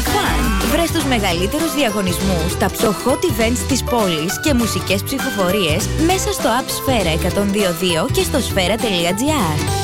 Fun. Βρες τους μεγαλύτερους διαγωνισμούς, τα πιο hot events της πόλης και μουσικές ψηφοφορίες μέσα στο App Sfera 102.2 και στο sfera.gr.